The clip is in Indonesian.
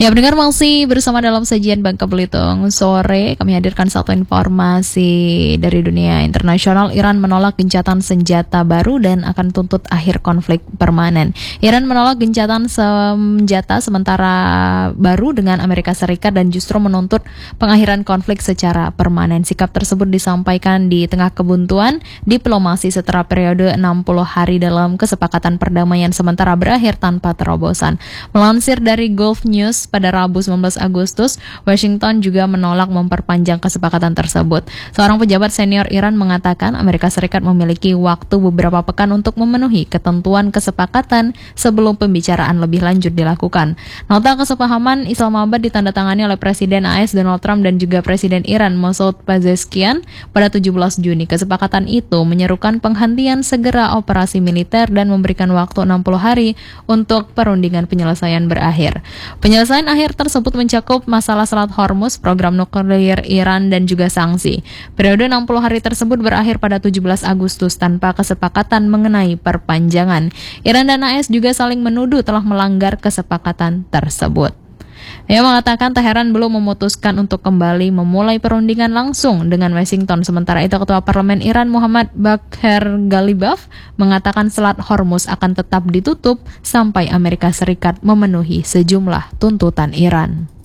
Ya, pendengar masih bersama dalam sajian Bangka Belitung sore. Kami hadirkan satu informasi dari dunia internasional. Iran menolak gencatan senjata baru dan akan tuntut akhir konflik permanen. Iran menolak gencatan senjata sementara baru dengan Amerika Serikat dan justru menuntut pengakhiran konflik secara permanen. Sikap tersebut disampaikan di tengah kebuntuan diplomasi setelah periode 60 hari dalam kesepakatan perdamaian sementara berakhir tanpa terobosan. Melansir dari Gulf News, pada Rabu 19 Agustus, Washington juga menolak memperpanjang kesepakatan tersebut. Seorang pejabat senior Iran mengatakan Amerika Serikat memiliki waktu beberapa pekan untuk memenuhi ketentuan kesepakatan sebelum pembicaraan lebih lanjut dilakukan. Nota kesepahaman Islamabad ditandatangani oleh Presiden AS Donald Trump dan juga Presiden Iran Masoud Pezeshkian pada 17 Juni. Kesepakatan itu menyerukan penghentian segera operasi militer dan memberikan waktu 60 hari untuk perundingan penyelesaian berakhir. Penyelesaian akhir tersebut mencakup masalah Selat Hormuz, program nuklir Iran, dan juga sanksi. Periode 60 hari tersebut berakhir pada 17 Agustus tanpa kesepakatan mengenai perpanjangan. Iran dan AS juga saling menuduh telah melanggar kesepakatan tersebut. Ia mengatakan Teheran belum memutuskan untuk kembali memulai perundingan langsung dengan Washington. Sementara itu, Ketua Parlemen Iran Muhammad Baghir Ghalibaf mengatakan Selat Hormuz akan tetap ditutup sampai Amerika Serikat memenuhi sejumlah tuntutan Iran.